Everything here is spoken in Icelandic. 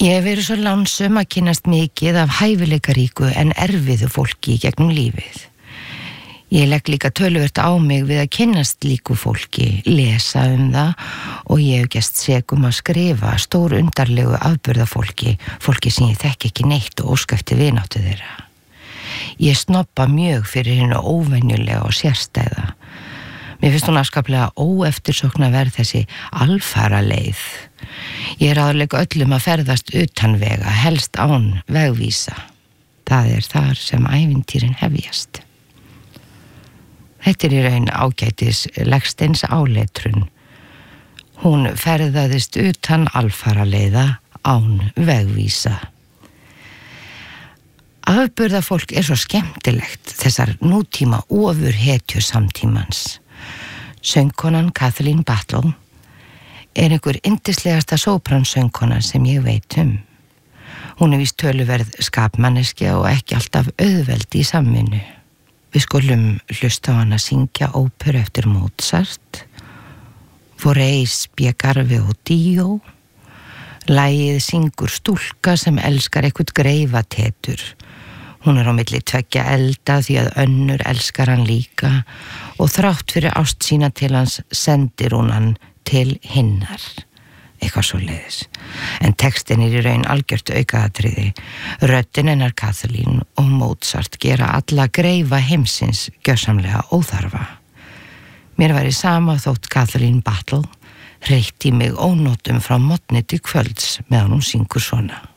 Ég hef verið svo lánsöm að kynnast mikið af hæfileikaríku en erfiðu fólki í gegnum lífið. Ég legg líka töluvert á mig við að kynnast líku fólki, lesa það og ég hef gest segum að skrifa stór undarlegu afburðafólki, fólki sem ég þekki ekki neitt og óska eftir vináttu þeirra. Ég snobba mjög fyrir hinu óvenjulega og sérstæða. Mér finnst hún afskaplega óeftirsóknarverð þessi alfara leið. Ég ráðlegg öllum að ferðast utan vega, helst án vegvísa. Það þar sem ævintýrin hefjast. Þetta í raun ágætis Legsteins áletrun. Hún ferðaðist utan alfara leiða án vegvísa. Afburðafólk svo skemmtilegt, þessar nútíma ofurhetju samtímans. Söngkonan Kathleen Battle einhver yndislegasta sópransöngkona sem ég veit Hún víst töluverð skapmanneskja og ekki alltaf auðveld í samvinnu. Við skulum hlusta á hana syngja óperu eftir Mozart, Vorrei spiegare og Dio. Lagið syngur stúlka sem elskar eitthvað greifatetur. Hún á milli tveggja elda því að önnur elskar hann líka og þrátt fyrir ást sína til hans sendir hún hann til hinnar. Eitthvað svoleiðis. En textin í raun algjört aukaatriði. Röddin hennar Kathleen og Mozart gera alla greifa heimsins gjörsamlega óþarfa. Mér væri sama þótt Kathleen Battle reytti mig ónotum frá morgni til kvölds meðan hún syngur svona.